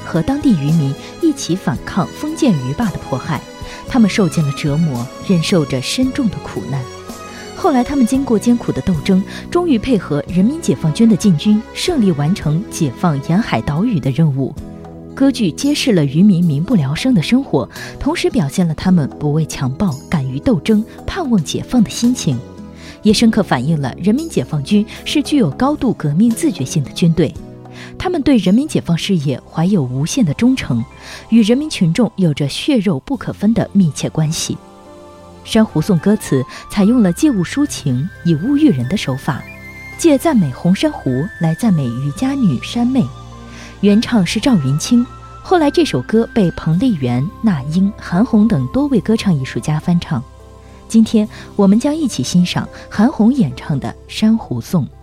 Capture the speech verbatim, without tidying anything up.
和当地渔民一起反抗封建渔霸的迫害，他们受尽了折磨，忍受着深重的苦难。后来他们经过艰苦的斗争，终于配合人民解放军的进军，胜利完成解放沿海岛屿的任务。歌剧揭示了渔民民不聊生的生活，同时表现了他们不畏强暴、敢于斗争、盼望解放的心情，也深刻反映了人民解放军是具有高度革命自觉性的军队。他们对人民解放事业怀有无限的忠诚，与人民群众有着血肉不可分的密切关系。珊瑚颂歌词采用了借物抒情、以物喻人的手法，借赞美红珊瑚来赞美渔家女珊妹。原唱是赵云清，后来这首歌被彭丽媛、那英、韩红等多位歌唱艺术家翻唱。今天我们将一起欣赏韩红演唱的《珊瑚颂》。